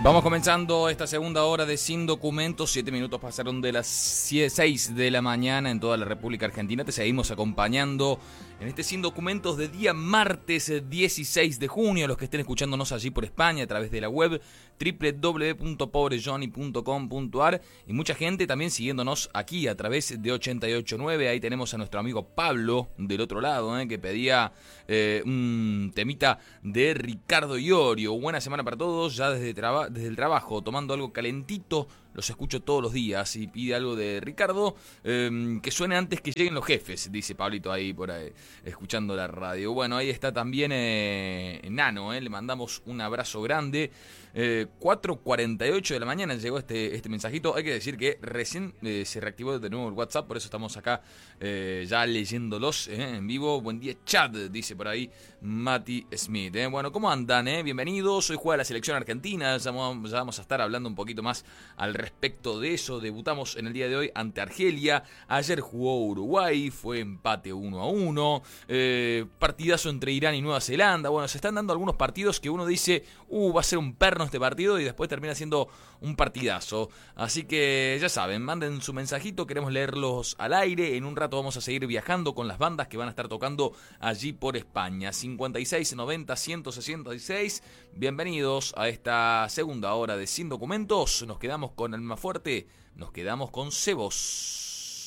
Vamos comenzando esta segunda hora de Sin Documentos. 7 minutos pasaron de las 6 de la mañana en toda la República Argentina. Te seguimos acompañando en este Sin Documentos de día martes 16 de junio. Los que estén escuchándonos allí por España a través de la web www.pobrejohnny.com.ar y mucha gente también siguiéndonos aquí a través de 88.9. Ahí tenemos a nuestro amigo Pablo del otro lado, que pedía un temita de Ricardo Iorio. Buena semana para todos, ya desde el trabajo, tomando algo calentito. Los escucho todos los días y pide algo de Ricardo que suene antes que lleguen los jefes, dice Pablito ahí por ahí, escuchando la radio. Bueno, ahí está también Nano, le mandamos un abrazo grande. 4:48 de la mañana llegó este mensajito. Hay que decir que recién se reactivó de nuevo el WhatsApp, por eso estamos acá ya leyéndolos en vivo. Buen día, Chad, dice por ahí Mati Smith. Bueno, ¿cómo andan? Bienvenidos. Hoy juega la selección argentina. Ya vamos a estar hablando un poquito más al respecto de eso. Debutamos en el día de hoy ante Argelia. Ayer jugó Uruguay, fue empate 1-1. Partidazo entre Irán y Nueva Zelanda. Bueno, se están dando algunos partidos que uno dice, va a ser un perno este partido, y después termina siendo un partidazo. Así que ya saben, manden su mensajito, queremos leerlos al aire. En un rato vamos a seguir viajando con las bandas que van a estar tocando allí por España. 56 90 166. Bienvenidos a esta segunda hora de Sin Documentos. Nos quedamos con Almafuerte, nos quedamos con Cebos.